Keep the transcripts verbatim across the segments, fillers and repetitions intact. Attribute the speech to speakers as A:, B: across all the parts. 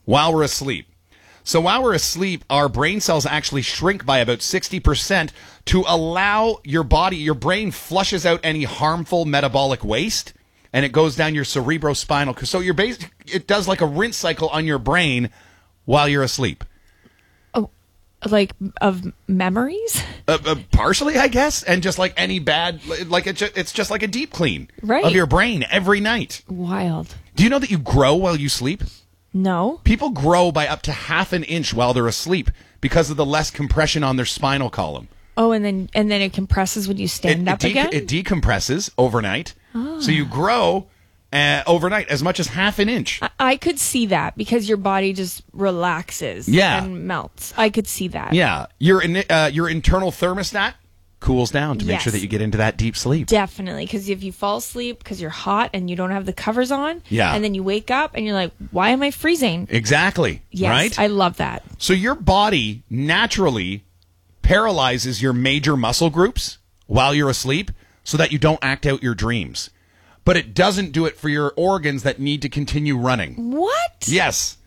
A: while we're asleep. So while we're asleep, our brain cells actually shrink by about sixty percent to allow your body, your brain flushes out any harmful metabolic waste, and it goes down your cerebrospinal. So your base, it does like a rinse cycle on your brain while you're asleep.
B: Oh, like of memories?
A: Uh, uh, partially, I guess, and just like any bad, like it ju- it's just like a deep clean
B: right.
A: of your brain every night.
B: Wild.
A: Do you know that you grow while you sleep?
B: No.
A: People grow by up to half an inch while they're asleep because of the less compression on their spinal column.
B: Oh, and then and then it compresses when you stand
A: it,
B: up
A: it de-
B: again?
A: It decompresses overnight. Oh. So you grow uh, overnight as much as half an inch.
B: I-, I could see that because your body just relaxes
A: yeah.
B: and melts. I could see that.
A: Yeah. Your, in- uh, your internal thermostat cools down to
B: yes.
A: make sure that you get into that deep sleep.
B: Definitely, because if you fall asleep because you're hot and you don't have the covers on,
A: yeah.
B: and then you wake up and you're like, why am I freezing?
A: Exactly.
B: Yes,
A: right?
B: I love that.
A: So your body naturally paralyzes your major muscle groups while you're asleep so that you don't act out your dreams. But it doesn't do it for your organs that need to continue running.
B: What?
A: Yes.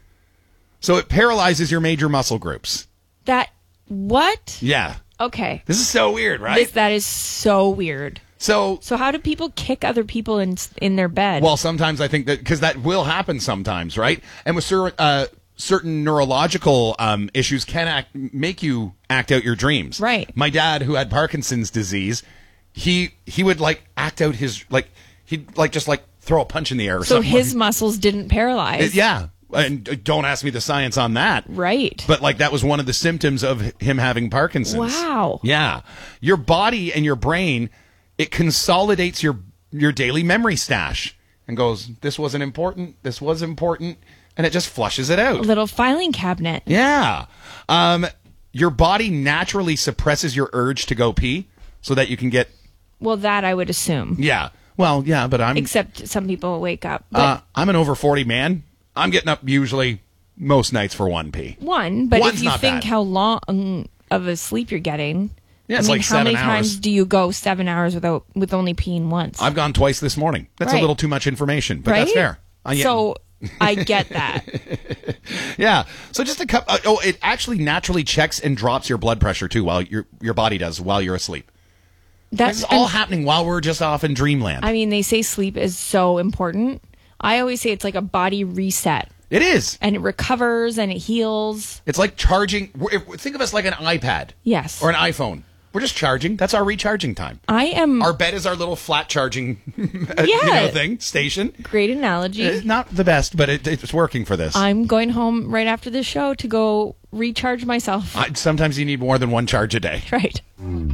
A: So it paralyzes your major muscle groups.
B: That, what?
A: Yeah.
B: Okay.
A: This is so weird, right?
B: This, that is so weird.
A: So,
B: so how do people kick other people in in their bed?
A: Well, sometimes I think that because that will happen sometimes, right? And with certain uh, certain neurological um, issues can act, make you act out your dreams.
B: Right.
A: My dad, who had Parkinson's disease, he he would like act out his like he'd like just like throw a punch in the air. Or
B: so
A: something.
B: his muscles didn't paralyze.
A: It, yeah. And don't ask me the science on that.
B: Right.
A: But like that was one of the symptoms of him having Parkinson's.
B: Wow.
A: Yeah. Your body and your brain, it consolidates your your daily memory stash and goes, this wasn't important, this was important, and it just flushes it out.
B: A little filing cabinet.
A: Yeah. Um, your body naturally suppresses your urge to go pee so that you can get...
B: Well, that I would assume.
A: Yeah. Well, yeah, but I'm...
B: Except some people wake up. But
A: uh, I'm an over forty man. I'm getting up usually most nights for one pee.
B: One, but
A: One's
B: if you
A: not
B: think
A: bad.
B: how long of a sleep you're getting,
A: yeah,
B: I
A: it's
B: mean,
A: like
B: how
A: seven
B: many
A: hours.
B: times do you go seven hours without with only peeing once?
A: I've gone twice this morning. That's
B: right.
A: a little too much information, but
B: right?
A: that's fair. Uh, yeah.
B: So I get that.
A: Yeah. So just a cup. Uh, oh, it actually naturally checks and drops your blood pressure too, while your your body does while you're asleep.
B: That's
A: This is all
B: and,
A: happening while we're just off in dreamland.
B: I mean, they say sleep is so important. I always say it's like a body reset.
A: It is.
B: And it recovers and it heals.
A: It's like charging. If, think of us like an iPad.
B: Yes.
A: Or an iPhone. We're just charging. That's our recharging time.
B: I am.
A: Our bed is our little flat charging
B: yeah.
A: you know, thing, station.
B: Great analogy.
A: It's not the best, but it, it's working for this.
B: I'm going home right after this show to go recharge myself.
A: I, sometimes you need more than one charge a day.
B: Right.